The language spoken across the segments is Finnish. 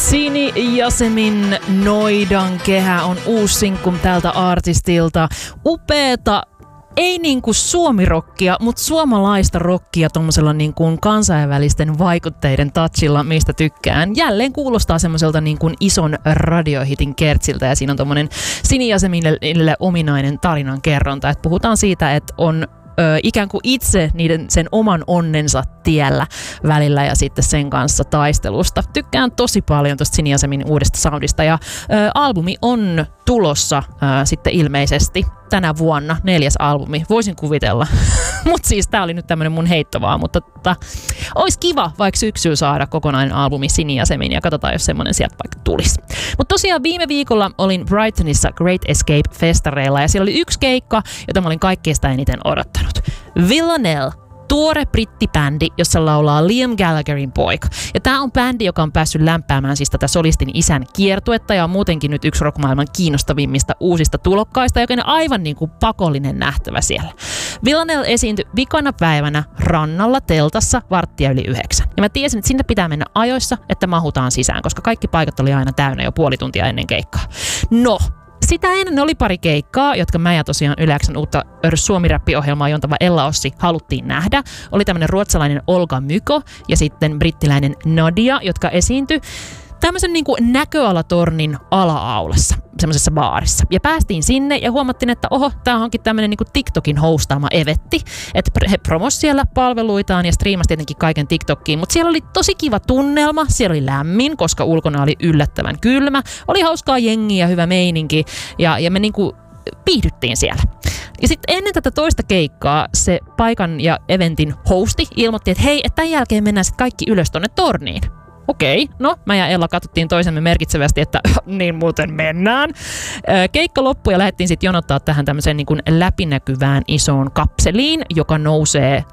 Sini Jasemin Noidan kehä on uusi sinkku tältä artistilta. Upeeta, ei niinku suomirokkia, mutta suomalaista rockia tommosella niinku kansainvälisten vaikutteiden touchilla, mistä tykkään. Jälleen kuulostaa semmoiselta niinku ison radiohitin kertsiltä ja siinä on tommonen Sini Jasemille ominainen tarinan kerronta. Et puhutaan siitä, että on ikään kuin itse sen oman onnensa tiellä välillä ja sitten sen kanssa taistelusta. Tykkään tosi paljon tuosta Sini Jasemin uudesta soundista ja albumi on tulossa sitten ilmeisesti tänä vuonna, 4. albumi. Voisin kuvitella. Mutta siis tää oli nyt tämmönen mun heitto vaan, mutta olisi kiva vaikka syksyllä saada kokonainen albumi Sini Jasemin ja katsotaan, jos semmonen sieltä vaikka tulisi. Mutta tosiaan viime viikolla olin Brightonissa Great Escape-festareilla ja siellä oli yksi keikka, jota mä olin kaikkeesta eniten odottanut. Villanelle. Tuore brittibändi, jossa laulaa Liam Gallagherin poika. Ja tää on bändi, joka on päässyt lämpäämään siis tätä solistin isän kiertuetta ja on muutenkin nyt yksi rockmaailman kiinnostavimmista uusista tulokkaista, joka on aivan niin kuin pakollinen nähtävä siellä. Villanelle esiintyi vikana päivänä rannalla teltassa 8:15. Ja mä tiesin, että sinne pitää mennä ajoissa, että mahutaan sisään, koska kaikki paikat oli aina täynnä jo puoli tuntia ennen keikkaa. No, sitä ennen oli pari keikkaa, jotka mä ja tosiaan Yle-X:n uutta suomi-räppiohjelmaa jontava Ella Ossi haluttiin nähdä. Oli tämmönen ruotsalainen Olga Myko ja sitten brittiläinen Nadia, jotka esiintyi tämmöisen niin kuin näköalatornin ala-aulassa, semmoisessa baarissa. Ja päästiin sinne ja huomattiin, että oho, tää onkin tämmöinen niin kuin TikTokin hostaama evetti. Että he promos siellä palveluitaan ja striimasi tietenkin kaiken TikTokiin. Mutta siellä oli tosi kiva tunnelma, siellä oli lämmin, koska ulkona oli yllättävän kylmä. Oli hauskaa jengiä ja hyvä meininki ja me niin kuin viihdyttiin siellä. Ja sitten ennen tätä toista keikkaa se paikan ja eventin hosti ilmoitti, että hei, että tämän jälkeen mennään sitten kaikki ylös tonne torniin. Okei, no mä ja Ella katsottiin toisemme merkitsevästi, että niin muuten mennään. Keikka loppui ja lähdettiin sitten jonottaa tähän tämmöiseen niin kuin läpinäkyvään isoon kapseliin, joka nousee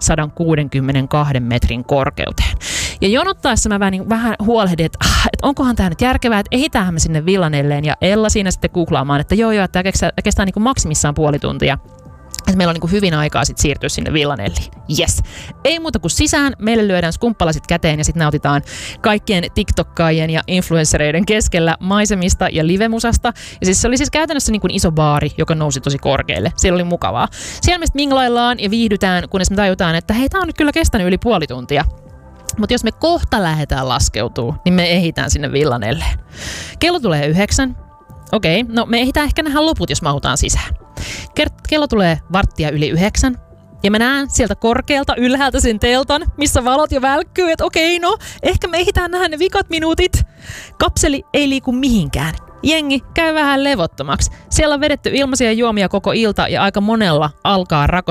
162 metrin korkeuteen. Ja jonottaessa mä vähän huolehdin, että onkohan tämä nyt järkevää, että ehitäänhän me sinne Villanelleen. Ja Ella siinä sitten googlaamaan, että joo, että tämä kestää niin kuin maksimissaan puoli tuntia. Että meillä on niin kuin hyvin aikaa sit siirtyä sinne Villanelliin. Yes. Ei muuta kuin sisään. Meille lyödään skumppalasit käteen ja sitten nautitaan kaikkien TikTokkaajien ja influenssereiden keskellä maisemista ja livemusasta. Ja siis se oli siis käytännössä niin kuin iso baari, joka nousi tosi korkealle. Siellä oli mukavaa. Siellä me minglaillaan ja viihdytään, kunnes me tajutaan, että hei, tää on nyt kyllä kestänyt yli puoli tuntia. Mutta jos me kohta lähdetään laskeutuu, niin me ehitään sinne Villanelleen. Kello tulee 9. Okei, no me ehditään ehkä nähdä loput, jos mahutaan sisään. Kello tulee 8:15 ja mä näen sieltä korkealta ylhäältä sen teltan, missä valot jo välkkyy, että okei, no ehkä me ehditään nähdä ne vikat minuutit. Kapseli ei liiku mihinkään. Jengi käy vähän levottomaksi. Siellä on vedetty ilmaisia juomia koko ilta ja aika monella alkaa